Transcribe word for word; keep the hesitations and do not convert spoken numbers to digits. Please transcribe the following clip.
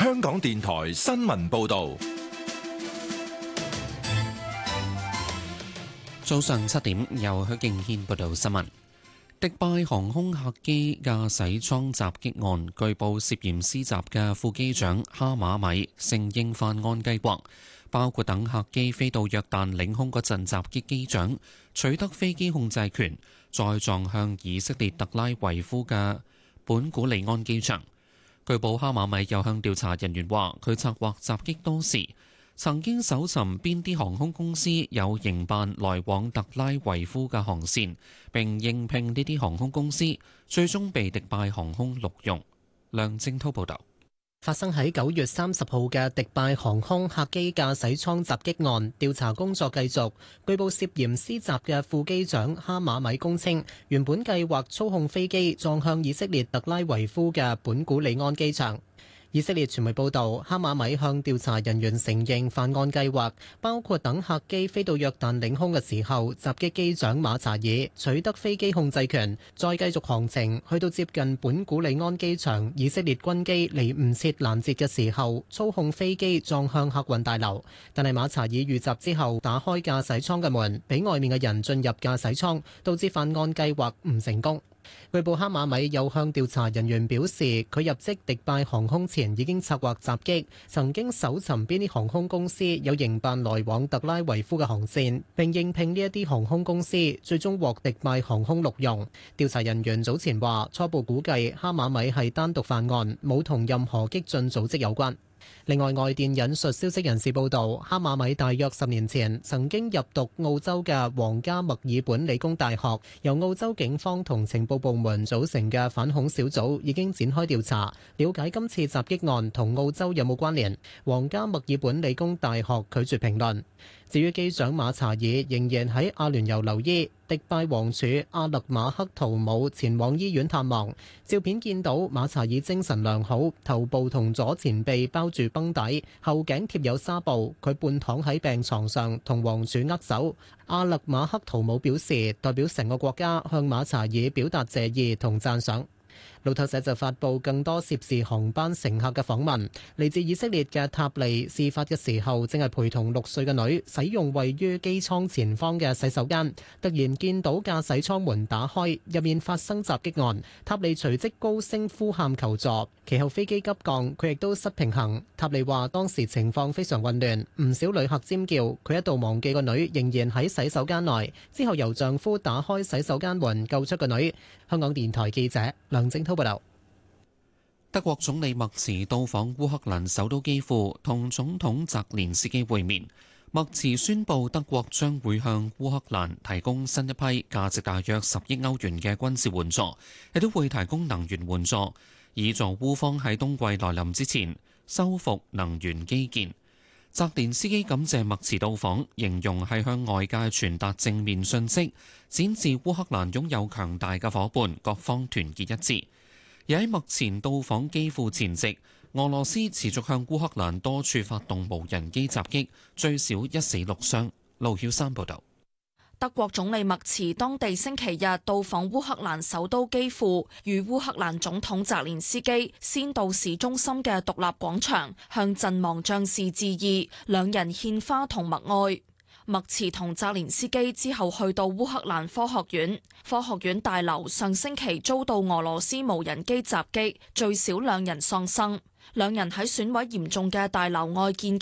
香港電台新聞報道。 早上七點，由許敬軒報道新聞。迪拜航空客機駕駛艙襲擊案，據報涉嫌施襲嘅副機長哈馬米承認犯案計劃，包括等客機飛到約旦領空嗰陣襲擊機長，取得飛機控制權，再撞向以色列特拉維夫嘅本古里安機場。據報哈馬米又向調查人員話，佢策劃襲擊多時，曾經搜尋邊啲航空公司有營辦來往特拉維夫嘅航線，並應聘呢啲航空公司，最終被迪拜航空錄用。梁正滔報導。 發生喺九月三十號嘅迪拜航空客機駕駛艙襲擊案，調查工作繼續。據報涉嫌施襲嘅副機長哈馬米供稱，原本計劃操控飛機撞向以色列特拉維夫嘅本古里安機場。以色列傳媒報導，哈馬米向調查人員承認犯案計劃，包括等客機飛到約旦領空嘅時候襲擊機長馬查爾，取得飛機控制權，再繼續航程去到接近本古里安機場，以色列軍機嚟唔切攔截嘅時候，操控飛機撞向客運大樓。但係馬查爾遇襲之後，打開駕駛艙嘅門，俾外面嘅人進入駕駛艙，導致犯案計劃唔成功。據報哈馬米又向調查人員表示，佢入職迪拜航空前已經策劃襲擊，曾經搜尋邊啲航空公司有營辦來往特拉維夫嘅航線，並應聘呢一啲航空公司，最終獲迪拜航空錄用。調查人員早前話，初步估計哈馬米係單獨犯案，冇同任何激進組織有關。另外，外電引述消息人士報道，哈馬米大約十年前曾經入讀澳洲嘅皇家墨爾本理工大學，由澳洲警方同情報部門組成嘅反恐小組已經展開調查，了解今次襲擊案同澳洲有冇關聯。皇家墨爾本理工大學拒絕評論。至於機長馬查爾仍然喺阿聯酋留醫，迪拜王儲阿勒馬克圖姆前往醫院探望。照片見到馬查爾精神良好，頭部同左前臂包住繃帶，後頸貼有紗布，佢半躺喺病床上同王儲握手。阿勒馬克圖姆表示，代表成個國家向馬查爾表達謝意同讚賞。路透社就發布更多涉事航班乘客嘅訪問，嚟自以色列嘅塔利事發嘅時候正係陪同六歲嘅女使用位於機艙前方嘅洗手間，突然見到駕駛艙門打開，入面發生襲擊案。塔利隨即高聲呼喊求助，其後飛機急降，佢亦都失平衡。塔利話當時情況非常混亂，唔少旅客尖叫，佢一度忘記個女仍然喺洗手間內，之後由丈夫打開洗手間門救出個女。香港電台記者梁正滔報道。 德國總理默茨到訪烏克蘭首都基輔，同總統澤連斯基會面。默茨宣布德國將會向烏克蘭提供新一批價值大約十億歐元嘅軍事援助，亦都會提供能源援助，以助烏方喺冬季來臨之前修復能源基建。澤連斯基感謝默茨到訪，形容係向外界傳達正面訊息，展示烏克蘭擁有強大嘅夥伴，各方團結一致。而喺默茨到訪基輔前夕，俄羅斯持續向烏克蘭多處發動無人機襲擊，最少一死六傷。盧曉山報導。 德國總理默茨當地星期日到訪烏克蘭首都基輔，與烏克蘭總統澤連斯基先到市中心嘅獨立廣場向陣亡將士致意，兩人獻花同默哀。默茨同澤連斯基之後去到烏克蘭科學院，科學院大樓上星期遭到俄羅斯無人機襲擊，最少兩人喪生。兩人喺損毀嚴重嘅大樓外見嘅